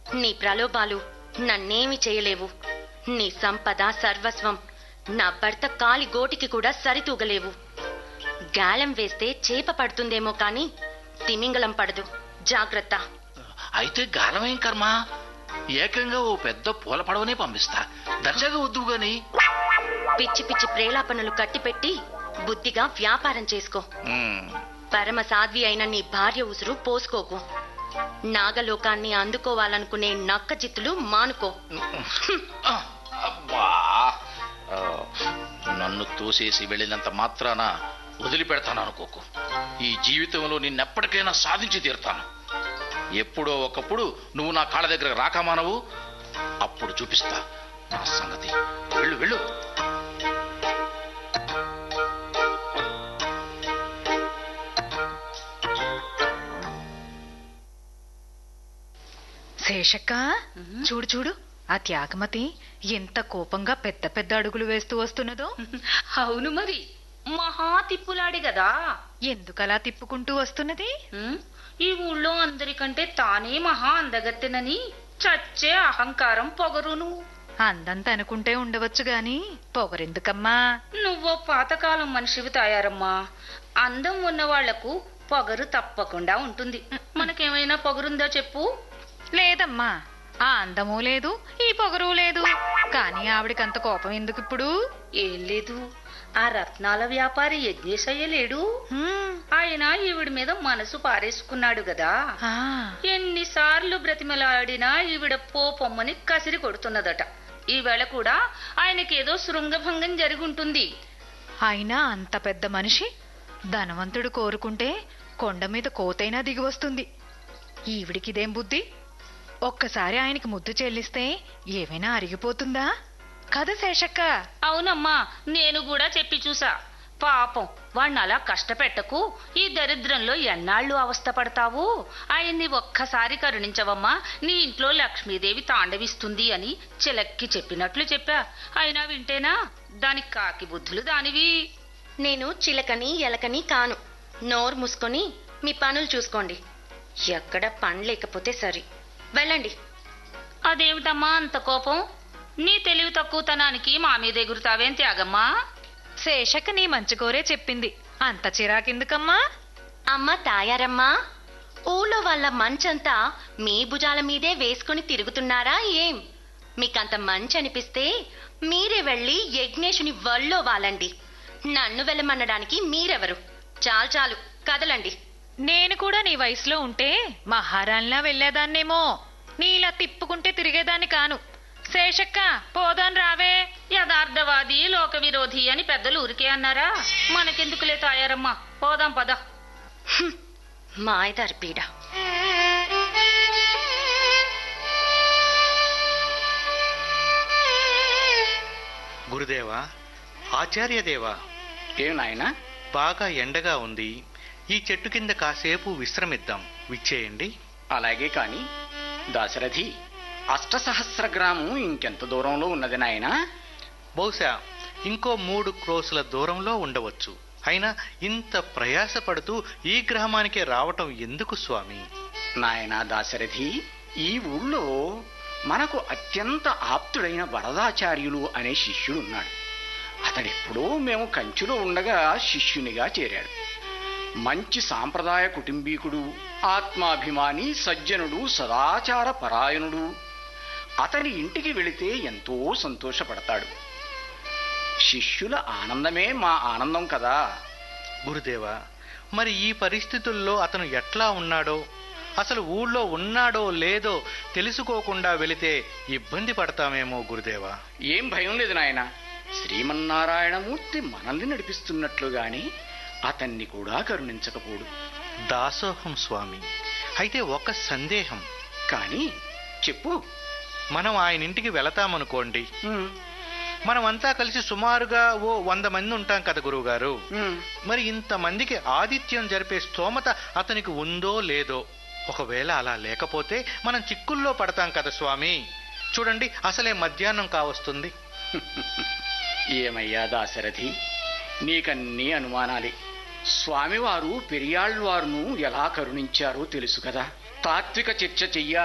నీ ప్రలోభాలు నన్నేమి చేయలేవు. నీ సంపద సర్వస్వం నా భర్త కాలి గోటికి కూడా సరితూగలేవు. గాలం వేస్తే చేప పడుతుందేమో కాని తిమింగలం పడదు. జాగ్రత్త. అయితే గాలమేం కర్మ, ఏకంగా ఓ పెద్ద పూల పడవనే పంపిస్తా. దర్జాగా వద్దు గాని. పిచ్చి పిచ్చి ప్రేలాపనలు కట్టిపెట్టి బుద్ధిగా వ్యాపారం చేసుకో. పరమ సాధ్వి అయిన నీ భార్య ఉసురు పోసుకోకు. నాగలోకాన్ని అందుకోవాలనుకునే నక్క జిత్తులు మానుకో. అబ్బా, నన్ను తోసేసి వెళ్ళినంత మాత్రాన వదిలిపెడతాను అనుకోకు. ఈ జీవితంలో నిన్నెప్పటికైనా సాధించి తీరుతాను. ఎప్పుడో ఒకప్పుడు నువ్వు నా కాళ్ళ దగ్గర రాకమానవు, అప్పుడు చూపిస్తా నా సంగతి. వెళ్ళు వెళ్ళు. శేషక్క, చూడు చూడు, ఆ త్యాగమతి ఎంత కోపంగా పెద్ద పెద్ద అడుగులు వేస్తూ వస్తున్నదో. అవును మరి, మహా తిప్పులాడి గదా. ఎందుకలా తిప్పుకుంటూ వస్తున్నది? ఈ ఊళ్ళో అందరికంటే తానే మహా అందగత్తెనని చచ్చే అహంకారం పొగరును. అందంత అనుకుంటే ఉండవచ్చు గాని పొగరెందుకమ్మా? నువ్వో పాతకాలం మనిషివి తాయారమ్మా. అందం ఉన్న వాళ్లకు పొగరు తప్పకుండా ఉంటుంది. మనకేమైనా పొగరుందా చెప్పు? లేదమ్మా, ఆ అందమూ లేదు, ఈ పొగరు లేదు. కాని ఆవిడికంత కోపం ఎందుకు ఇప్పుడు? ఏం లేదు, ఆ రత్నాల వ్యాపారి యజ్ఞేశయ్య లేడు, ఆయన ఈవిడ మీద మనసు పారేసుకున్నాడు గదా. ఎన్నిసార్లు బ్రతిమలాడినా ఈవిడ పోపొమ్మని కసిరి కొడుతున్నదట. ఈవేళ కూడా ఆయనకేదో శృంగభంగం జరుగుంటుంది. అయినా అంత పెద్ద మనిషి ధనవంతుడు కోరుకుంటే కొండ మీద కోతైనా దిగి వస్తుంది. ఈవిడికిదేం బుద్ధి? ఒక్కసారి ఆయనకి ముద్దు చెల్లిస్తే ఏమైనా అరిగిపోతుందా? కదా శేషక్క? అవునమ్మా, నేను కూడా చెప్పి చూసా. పాపం వాణ్ణి అలా కష్టపెట్టకు. ఈ దరిద్రంలో ఎన్నాళ్ళు అవస్థ పడతావు? ఆయన్ని ఒక్కసారి కరుణించవమ్మా, నీ ఇంట్లో లక్ష్మీదేవి తాండవిస్తుంది అని చిలక్కి చెప్పినట్లు చెప్పా. అయినా వింటేనా? దానికి కాకి బుద్ధులు దానివి. నేను చిలకని ఎలకని కాను. నోరు మూసుకొని మీ పనులు చూసుకోండి. ఎక్కడ పని లేకపోతే సరి. వెళ్ళండి. అదేమిటమ్మా అంత కోపం? నీ తెలివి తక్కువతనానికి మా మీద ఎగురుతావేం త్యాగమ్మా? శేషక్క నీ మంచి కోరే చెప్పింది, అంత చిరాకెందుకమ్మా? అమ్మ తాయారమ్మా, ఊళ్ళో వాళ్ళ మంచంతా మీ భుజాల మీదే వేసుకుని తిరుగుతున్నారా ఏం? మీకంత మంచి అనిపిస్తే మీరే వెళ్ళి యజ్ఞేశుని వల్లో వాలండి. నన్ను వెళ్ళమనడానికి మీరెవరు? చాలు చాలు, కదలండి. నేను కూడా నీ వయసులో ఉంటే మహారాణిలా వెళ్లేదాన్నేమో. నీలా తిప్పుకుంటే తిరిగేదాన్ని కాను. శేషక్క, పోదాన్ రావే. యథార్థవాది లోక విరోధి అని పెద్దలు ఊరికే అన్నారా? మనకెందుకులే తాయారమ్మా, పోదాం పద. మాయదారి పీడ. గురుదేవా, ఆచార్యదేవా. ఏం నాయనా? బాగా ఎండగా ఉంది. ఈ చెట్టు కింద కాసేపు విశ్రమిద్దాం, విచ్చేయండి. అలాగే కాని దాశరథి, 8,000 గ్రామం ఇంకెంత దూరంలో ఉన్నది నాయనా? బహుశా ఇంకో 3 క్రోసుల దూరంలో ఉండవచ్చు. అయినా ఇంత ప్రయాసపడుతూ ఈ గ్రామానికే రావటం ఎందుకు స్వామి? నాయనా దాశరథి, ఈ ఊళ్ళో మనకు అత్యంత ఆప్తుడైన వరదాచార్యులు అనే శిష్యుడున్నాడు. అతడెప్పుడో మేము కంచిలో ఉండగా శిష్యునిగా చేరాడు. మంచి సాంప్రదాయ కుటుంబీకుడు, ఆత్మాభిమాని, సజ్జనుడు, సదాచార పరాయణుడు. అతని ఇంటికి వెళితే ఎంతో సంతోషపడతాడు. శిష్యుల ఆనందమే మా ఆనందం కదా. గురుదేవా, మరి ఈ పరిస్థితుల్లో అతను ఎట్లా ఉన్నాడో, అసలు ఊళ్ళో ఉన్నాడో లేదో తెలుసుకోకుండా వెళితే ఇబ్బంది పడతామేమో గురుదేవా. ఏం భయం లేదు నాయన. శ్రీమన్నారాయణమూర్తి మనల్ని నడిపిస్తున్నట్లుగాని అతన్ని కూడా కరుణించకపోడు. దాసోహం స్వామి. అయితే ఒక సందేహం. కాని చెప్పు. మనం ఆయన ఇంటికి వెళతామనుకోండి, మనమంతా కలిసి సుమారుగా ఓ 100 మంది ఉంటాం కదా గురువుగారు. మరి ఇంతమందికి ఆతిథ్యం జరిపే స్తోమత అతనికి ఉందో లేదో? ఒకవేళ అలా లేకపోతే మనం చిక్కుల్లో పడతాం కదా స్వామి. చూడండి, అసలే మధ్యాహ్నం కావస్తుంది. ఏమయ్యా దాశరథి, నీకన్నీ అనుమానాలే. స్వామివారు పెరియాళ్వారును ఎలా కరుణించారో తెలుసు కదా. తాత్విక చర్చ చెయ్యాలి